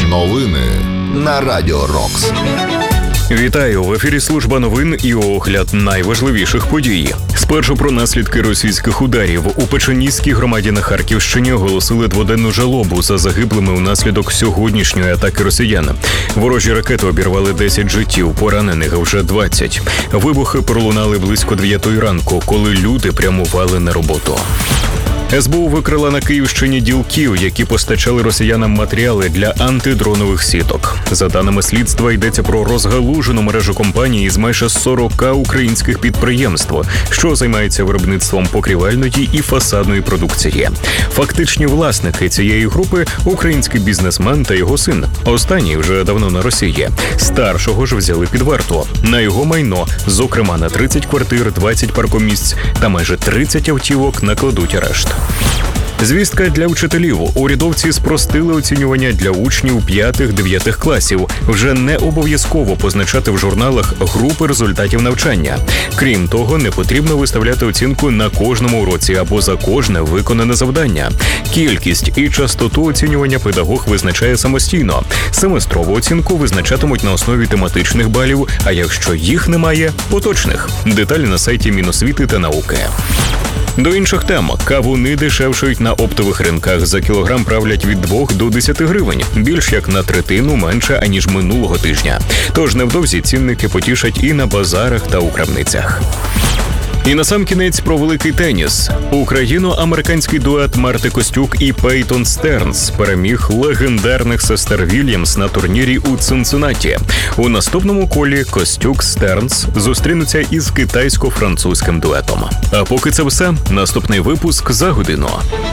Новини на Радіо Рокс. Вітаю! В ефірі служба новин і огляд найважливіших подій. Спершу про наслідки російських ударів. У Печеніській громаді на Харківщині оголосили дводенну жалобу за загиблими унаслідок сьогоднішньої атаки росіян. Ворожі ракети обірвали 10 життів, поранених вже 20. Вибухи пролунали близько 9 ранку, коли люди прямували на роботу. СБУ викрила на Київщині ділків, які постачали росіянам матеріали для антидронових сіток. За даними слідства, йдеться про розгалужену мережу компаній з майже 40 українських підприємств, що займаються виробництвом покрівельної і фасадної продукції. Фактичні власники цієї групи – український бізнесмен та його син. Останній вже давно на Росії. Старшого ж взяли під варту. На його майно, зокрема на 30 квартир, 20 паркомісць та майже 30 автівок накладуть арешт. Звістка для вчителів. Урядовці спростили оцінювання для учнів 5-9 класів. Вже не обов'язково позначати в журналах групи результатів навчання. Крім того, не потрібно виставляти оцінку на кожному уроці або за кожне виконане завдання. Кількість і частоту оцінювання педагог визначає самостійно. Семестрову оцінку визначатимуть на основі тематичних балів, а якщо їх немає – поточних. Деталі на сайті Міносвіти та науки. До інших тем. Кавуни дешевшають на оптових ринках. За кілограм правлять від 2 до 10 гривень. Більш як на третину менше, аніж минулого тижня. Тож невдовзі цінники потішать і на базарах та у крамницях. І насамкінець про великий теніс. Україно-американський дует Марти Костюк і Пейтон Стернс переміг легендарних сестер Вільямс на турнірі у Цинциннаті. У наступному колі Костюк-Стернс зустрінуться із китайсько-французьким дуетом. А поки це все, наступний випуск за годину.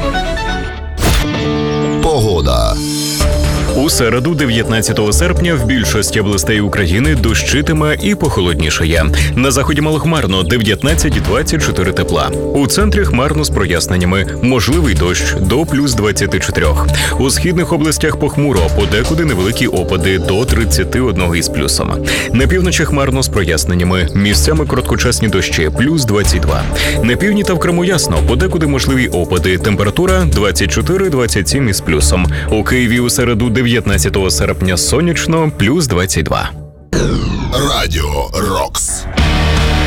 Погода. У середу, 19 серпня, в більшості областей України дощитиме і похолоднішає. На заході малохмарно 19-24 тепла. У центрі хмарно з проясненнями. Можливий дощ до плюс 24. У східних областях похмуро, подекуди невеликі опади до 31 із плюсом. На півночі хмарно з проясненнями. Місцями короткочасні дощі плюс 22. На півдні та в Криму ясно, подекуди можливі опади. Температура 24-27 із плюсом. У Києві у середу 19 серпня сонячно, плюс 22. Радіо Рокс.